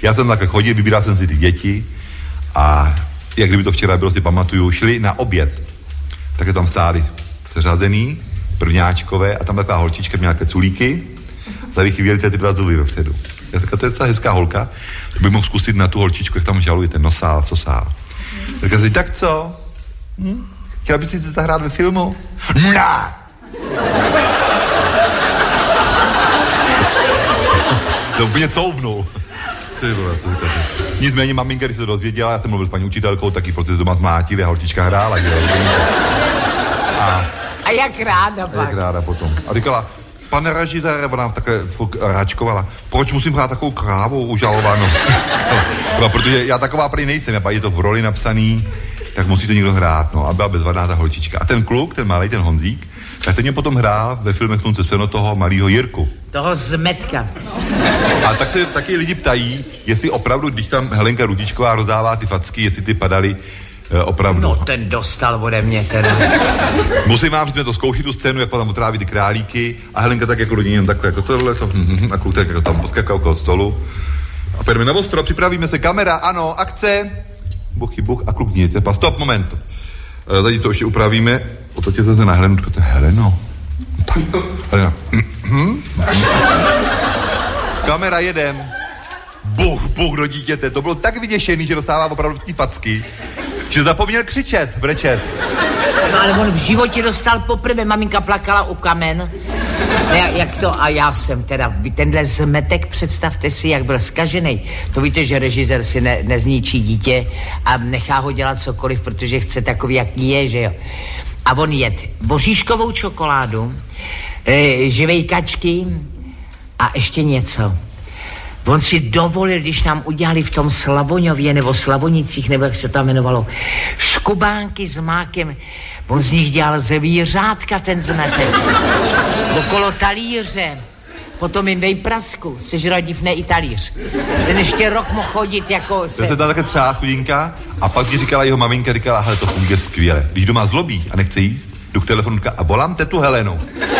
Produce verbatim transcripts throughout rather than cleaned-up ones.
Já jsem takhle chodil, vybíral jsem si ty děti a jak kdyby to včera bylo, si pamatuju, šli na oběd. Tak tam stáli seřazený, prvňáčkové a tam taková holčička měla nějaké culíky. Tady chyběly ty dva zuby vepředu. Já říkám, to je docela hezká holka, to bych mohl zkusit na tu holčičku, jak tam žaluje ten nosál, sosál. Říkám si, tak co? Hm? Chtěla bys si se zahrát ve filmu? Ne! To úplně couvnul. Co je bylo, co říkáte? Nicméně maminka, když se dozvěděla, já jsem mluvil s paní učitelkou, taky protože doma zmátili a holčička hrála. A, a jak ráda pak? A jak ráda potom. A říkala, pane režisére, ona také ráčkovala, proč musím hrát takovou krávu užalovanou? No, protože já taková prý nejsem, já pak je to v roli napsaný, tak musí to někdo hrát, no, a byla bezvadná ta holčička. A ten kluk, ten malej, ten Honzík, tak ten mě potom hrál ve filmech Slunce seno toho malýho Jirku. Toho Zmetka. A tak se taky lidi ptají, jestli opravdu, když tam Helenka Růžičková rozdává ty facky, jestli ty padaly e, opravdu. No, ten dostal ode mě teda. Musím vám, že jsme to zkoušeli tu scénu, jak tam otráví ty králíky a Helenka tak jako rodině takhle, jako tohle, to, a kluk tak jako tam poskakal okolo stolu. A pojďme na ostro, připravíme se, kamera, ano, akce. Buchy, buch a kluk nic. Stop, moment. E, tady to ještě upravíme. Otočil jsem se na Helenu, říkáte, Heleno. Tak, Helena. Kamera, jedem. Buch, buch do dítěte. To bylo tak vyděšený, že dostává opravdu facky, že zapomněl křičet, brečet. No ale on v životě dostal poprvé, maminka plakala u kamen. Jak to, a já jsem teda, tenhle Zmetek, představte si, jak byl zkažený. To víte, že režisér si ne, nezničí dítě a nechá ho dělat cokoliv, protože chce takový, jaký je, že jo. A on jet voříškovou čokoládu, e, živej kačky a ještě něco. On si dovolil, když nám udělali v tom Slavoňově nebo Slavonicích, nebo jak se tam jmenovalo, škubánky s mákem. On z nich dělal zvířátka, ten Zmetek. Okolo talíře. Potom jim dej prasku, sežral divné i talíř. Ten ještě rok mohl chodit jako se... To se dá také třeba chudinka a pak ti říkala jeho maminka, říkala, hele, to funguje skvěle. Když doma zlobí a nechce jíst, jdu k telefonu a volám tetu Helenu.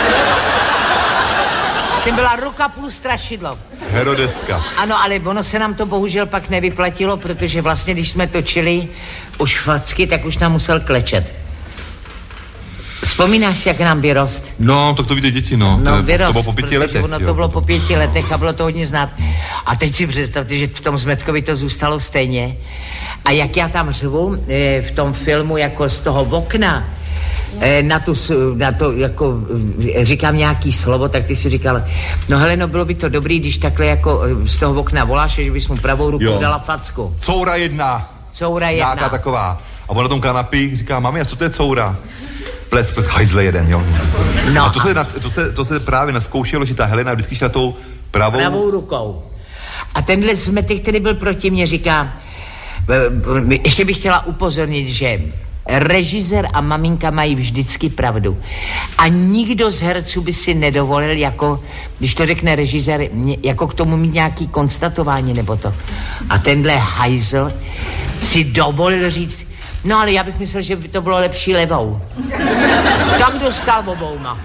Jsem byla ruka plus strašidlo. Herodeska. Ano, ale ono se nám to bohužel pak nevyplatilo, protože vlastně, když jsme točili už facky, tak už nám musel klečet. Vzpomínáš si, jak nám vyrost? No, tak to víte děti, no. No, to, vyrost, to bylo po pěti letech. Ono to bylo po pěti letech a bylo to hodně znát. A teď si představte, že v tom Zmetkovi to zůstalo stejně. A jak já tam řvu e, v tom filmu jako z toho okna, e, na, tu, na to, jako e, říkám nějaký slovo, tak ty si říkal, no Heleno, bylo by to dobrý, když takhle jako z toho okna voláš, že bys mu pravou rukou jo. dala facku. Coura jedna. Coura jedna. Nějaká taková. A on na tom kanapí říká, mami, a co to je coura? Ples, ples, hajzle jeden, jo. No a to se, na, to, se, to se právě naskoušelo, že ta Helena vždycky šla tou pravou... Pravou rukou. A tenhle Zmetek, který byl proti mně, říká, ještě bych chtěla upozornit, že režisér a maminka mají vždycky pravdu. A nikdo z herců by si nedovolil, jako, když to řekne režisér, jako k tomu mít nějaký konstatování nebo to. A tenhle hajzl si dovolil říct, no ale já bych myslel, že by to bylo lepší levou. Tak dostal obouma.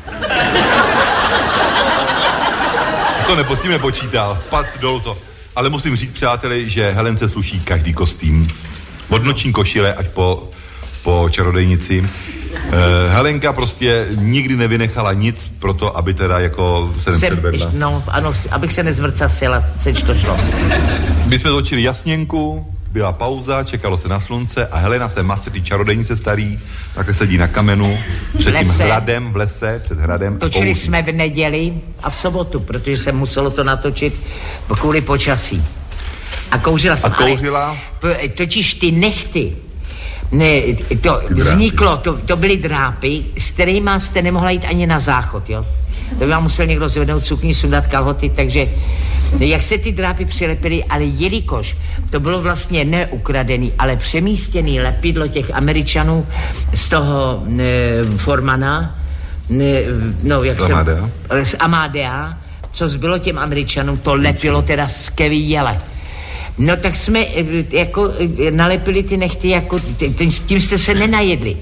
To nepocím nepočítal, spad dolů to. Ale musím říct, přáteli, že Helence sluší každý kostým. Od noční košile až po, po čarodejnici. Eh, Helenka prostě nikdy nevynechala nic pro to, aby teda jako se nepředvedla. No, ano, abych se nezvrcasila, seč to šlo. My jsme točili Jasněnku, byla pauza, čekalo se na slunce a Helena v té masce, ty čarodejnice starý, takhle sedí na kamenu, před tím hradem, v lese, před hradem. Točili jsme v neděli a v sobotu, protože se muselo to natočit kvůli počasí. A kouřila jsem. A kouřila? Ale, totiž ty nechty, ne, to drápy. vzniklo, to, to byly drápy, s kterými jste nemohla jít ani na záchod, jo. To by vám musel někdo zvednout sukni, sundat kalhoty, takže jak se ty drápy přilepily, ale jelikož to bylo vlastně neukradený, ale přemístěný lepidlo těch Američanů z toho ne, Formana, ne, no jak se... Z Amadea, co zbylo těm Američanům, to lepilo teda skvěle. No tak jsme jako nalepili ty nechty, jako tím jste se nenajedli.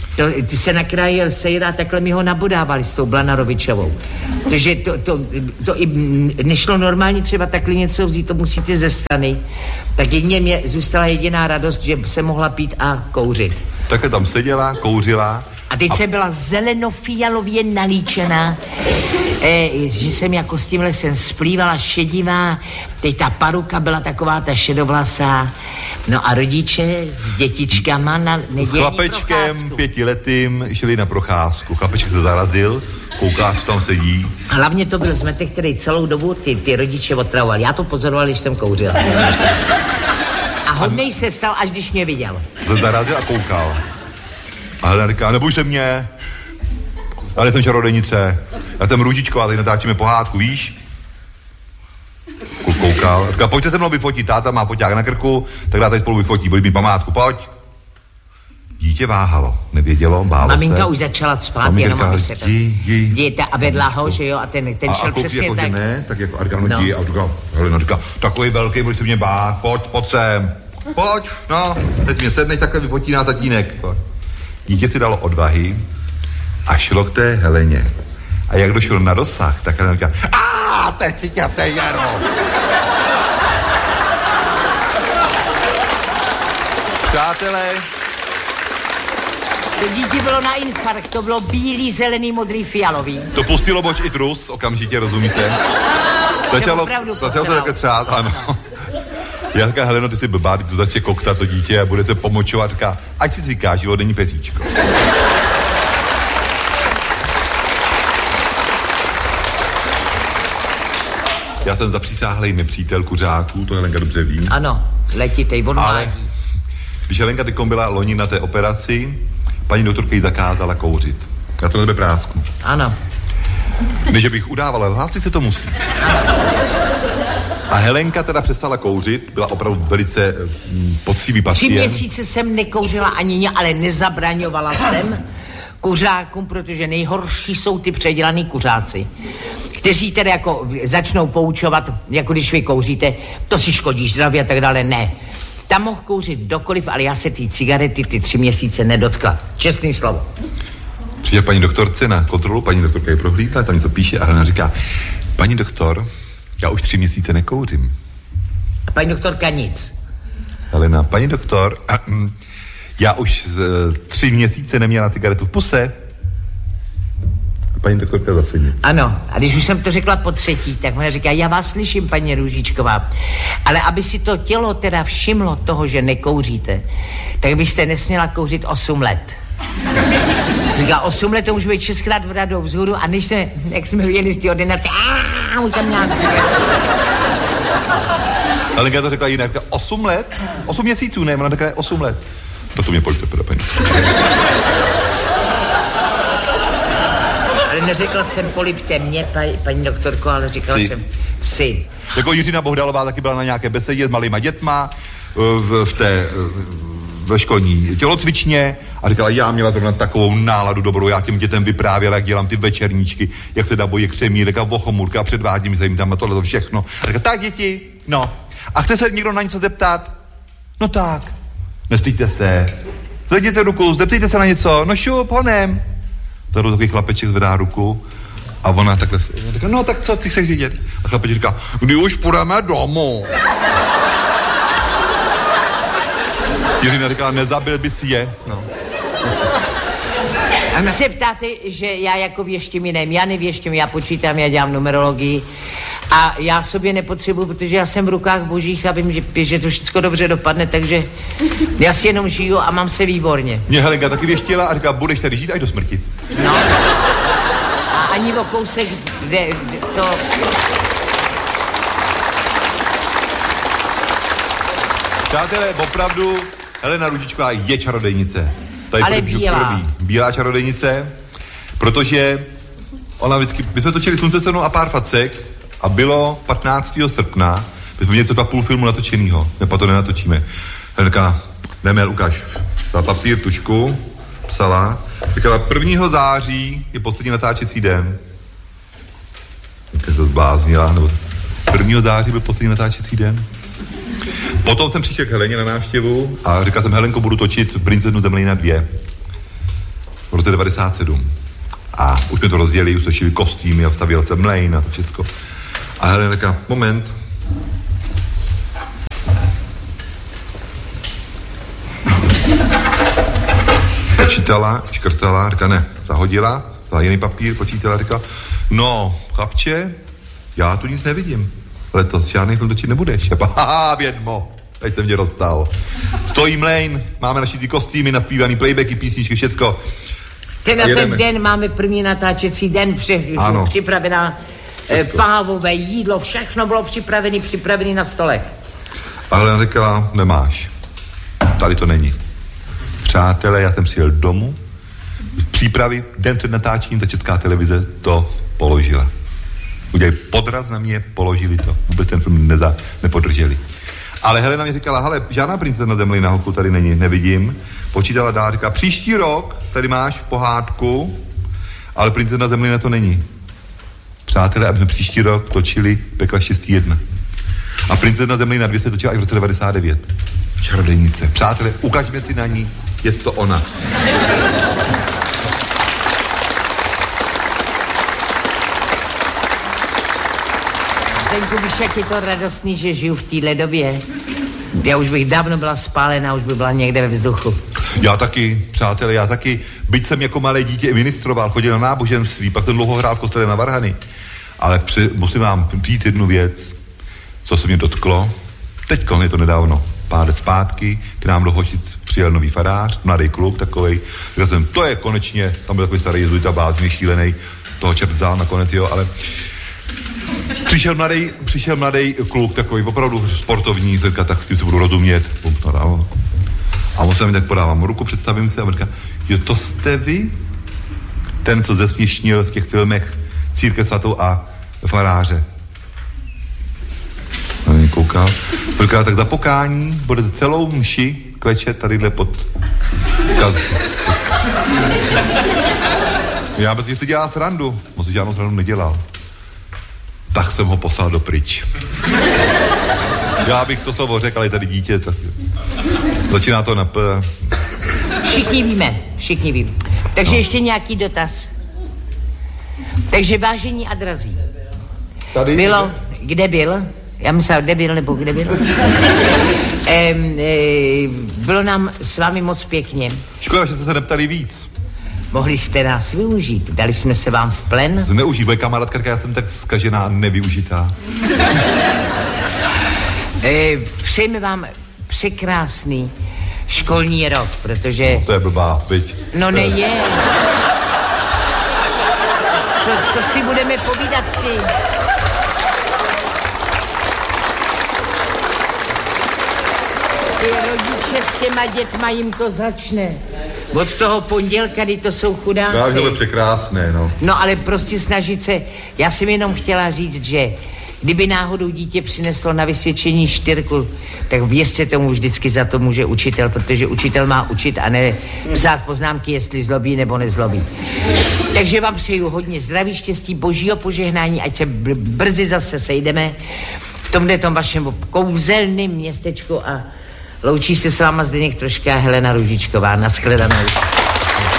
To, ty se na kraji sejra a takhle mi ho nabodávali s tou Blanarovičovou. Takže to, to, to i nešlo normálně třeba takhle něco vzít, to musíte ze strany. Tak jedině mě zůstala jediná radost, že se mohla pít a kouřit. Takhle tam seděla, kouřila. A teď a... se byla zelenofialově nalíčená, e, že jsem jako s tímhle jsem splývala šedivá, teď ta paruka byla taková ta šedovlasá, no a rodiče s dětičkama na nedělní s chlapečkem procházku. Pětiletým šli na procházku, chlapeček se zarazil, kouká, co tam sedí. A hlavně to byl zmetek, který celou dobu ty, ty rodiče otravoval. Já to pozoroval, když jsem kouřil. A hodnej se stal, až když mě viděl. Se zarazil a koukal. A Helena říká, neboj se mě, ale jsem čarodejnice, já jsem Růžičková, teď natáčíme pohádku, víš? Koukal, říká, pojďte se mnou vyfotit, táta má foťák na krku, tak dá tady spolu vyfotí, budeš mít památku, pojď. Dítě váhalo, nevědělo, bálo Maminka se. už začala spát, Maminka jenom říká, aby se to... jdi, jdi. Jdi, a vedla ho, že jo, a ten, ten a, šel a koupí, přesně jako, tak. Ne, tak jako, a říká, no, No. jdi, a říká, Helena říká, takový velký, budeš se mě bát, pojď, pojď sem, pojď, no, teď mě sedneš, takhle vyfotí na tatínek, pojď. Dítě si dalo odvahy a šlo k té Heleně. A jak došel na dosah, tak Helena říká, a teď si tě sejedu. Přátelé, To dítě bylo na infarkt, to bylo bílý, zelený, modrý, fialový. to pustilo boč i trus, okamžitě, rozumíte? Začalo, začalo to také třát, ano. Já říkám, Heleno, ty jsi blbá, ty to začne koktat to dítě a bude se pomočovat, říká, ať si zvyká, život není peříčko. Já jsem zapřísáhlej nepřítel kuřáků, to Helenka dobře ví. Ano, letitej, on Ale má... když Helenka tykom byla loni na té operaci, paní doktorka jí zakázala kouřit. Já to nebe prásku. Ano. Než bych udávala, hlásit se to musí. A Helenka teda přestala kouřit, byla opravdu velice mm, poctivý Tři pacient. měsíce jsem nekouřila ani mě, ale nezabraňovala jsem kuřákům, protože nejhorší jsou ty předělaný kuřáci, kteří tedy jako začnou poučovat, jako když vy kouříte, to si škodí zdraví a tak dále, ne. Tam mohl kouřit kdokoliv, ale já se ty cigarety ty tři měsíce nedotkla. Čestný slovo. Přijde paní doktorce na kontrolu, paní doktorka je prohlídla, tam něco píše a Helena říká, paní doktor, já už tři měsíce nekouřím. A paní doktorka nic. Helena, paní doktor, já už z, tři měsíce neměla cigaretu v puse. A paní doktorka zase nic. Ano, a když už jsem to řekla po třetí, tak ona říká, já vás slyším, paní Růžičková, ale aby si to tělo teda všimlo toho, že nekouříte, tak byste nesměla kouřit osm let. Říká, osm let to může být šestkrát v radou vzhůru a než jsme, jak jsme vyjeli z té ordinace, aaa, už jsem měla Helenka to řekla jinak, osm let? Osm měsíců, ne, ona řekla osm let. To to mě pojďte, teda, paní. Ale neřekla jsem polipte mě, paní, paní doktorko, ale říkala Si. jsem si. Jako Jiřina Bohdalová taky byla na nějaké besedě s malýma dětma v, v té ve školní tělocvičně a říkala, já měla zrovna takovou náladu dobrou, já těm dětem vyprávěla, jak dělám ty večerníčky, jak se dabojí křemílek a vochomůrka a předvádím se jim tam a tohle to všechno. A říkala, tak děti, no, a chce se někdo na něco zeptat? No tak, nestýďte se, zvedněte ruku, zeptejte se na něco, no šup, honem. Tady takový chlapeček zvedá ruku a ona takhle, říká, no tak co, ty chceš vědět? A chlapeček říká, kdy už půjdeme domů. Jiřina říkala, nezabil bys je. No. A vy se ptáte, že já jako věštím jiném, já nevěštím, já počítám, já dělám numerologii a já sobě nepotřebuji, protože já jsem v rukách božích a vím, že, že to všechno dobře dopadne, takže já si jenom žiju a mám se výborně. Mě Helenka taky věštila a říká, budeš tady žít až do smrti. No. A ani o kousek, kde, kde to... Přátelé, opravdu, Helena Růžičková je čarodejnice. Tady Ale bílá. Bílá čarodejnice, protože ona vždycky, my jsme točili Slunce, cenu a pár facek a bylo patnáctého srpna, my jsme měli co dva půl filmu natočenýho, nepa to nenatočíme. Helenka, Nemel, ukáž, dala papír, tušku, psala, říkala, prvního září je poslední natáčecí den. Také se zbláznila, nebo prvního září byl poslední natáčecí den. Potom jsem přišel k Heleně na návštěvu a říkal jsem, Helenko, budu točit Princeznu Zemlína dvě. v roce devadesát sedm. A už jsme to rozdělili, už šili kostýmy a vstavil jsem mlejn a to všecko. A Helena říká, moment. Počítala, škrtala, říká ne, zahodila, za jiný papír, počítala, říká, no, chlapče, já tu nic nevidím. Letos žádný film točit nebudeš. Haha, vědmo, teď jsem mě dostal. Stojí mlejn, máme naši ty kostýmy, naspívaný playbacky, písničky, všecko. Ten na ten den máme první natáčecí den, ano. Připravená eh, pávové jídlo, všechno bylo připravené, připravené na stolek. A Helena říkala, nemáš. Tady to není. Přátelé, já jsem přijel domů, přípravy, den před natáčením, ta Česká televize to položila. Udělali podraz na mě, položili to. Vůbec ten film neza, nepodrželi. Ale Helena mi říkala, hele, žádná princezna na zemli na holku tady není, nevidím. Počítala dál, říká, příští rok tady máš pohádku, ale princezna na zemli na to není. Přátelé, aby jsme příští rok točili Pekla štěstí jedna. A princezna na zemli na dvě se točila i v roce devadesát devět. Čarodejnice. Přátelé, ukažme si na ní, je to ona. Zdeňku, víš, jak je to radostný, že žiju v téhle době. Já už bych dávno byla spálená, už by byla někde ve vzduchu. Já taky, přátelé, já taky. Byť jsem jako malé dítě ministroval, chodil na náboženství, pak jsem dlouho hrál v kostele na Varhany. Ale při, musím vám říct jednu věc, co se mě dotklo. Teďko je to nedávno. Pár let zpátky, k nám do Hošic přijel nový farář, mladý kluk takovej. Říkal jsem, to je konečně, tam byl takový starý jezuita bázný, šílený, toho čert vzal nakonec, jo, ale přišel mladý, přišel mladý kluk takový, opravdu sportovní, říká, tak s tím se budu rozumět. A on se mi tak podávám ruku, představím se a on říká, jo, to jste vy? Ten, co zesměšnil v těch filmech Církev svatou a faráře. A mě koukal. Říká, tak za pokání budete celou mši klečet tadyhle pod kazí. Já myslím, že si dělá srandu. On si žádnou srandu nedělal. Tak jsem ho poslal do pryč. Já bych to slovo řekl, ale tady dítě, tak začíná to na P. Všichni víme, všichni víme. Takže no. Ještě nějaký dotaz. Takže vážení a drazí. Tady? Bylo, kde byl? Já myslím, kde byl, nebo kde byl? e, e, bylo nám s vámi moc pěkně. Škoda, že jste se neptali víc. Mohli jste nás využít, dali jsme se vám v plen. Zneužít, moje kamarádka, já jsem tak zkažená a nevyužitá. e, přejeme vám překrásný školní rok, protože... No, to je blbá, viď? No ne je. Co, co, co si budeme povídat ty? Ty rodiče s těma dětma, jim to začne. Od toho pondělka, kdy to jsou chudáci. Já, to je překrásné, no. No ale prostě snažit se, já jsem jenom chtěla říct, že kdyby náhodou dítě přineslo na vysvědčení čtyřku, tak věřte tomu, vždycky za to může učitel, protože učitel má učit a ne psát poznámky, jestli zlobí nebo nezlobí. Takže vám přeju hodně zdraví, štěstí, božího požehnání, ať se br- brzy zase sejdeme v tomhle tom vašem kouzelném městečku a loučí se s váma Zdeněk Troška a Helena Růžičková. Nashledanou.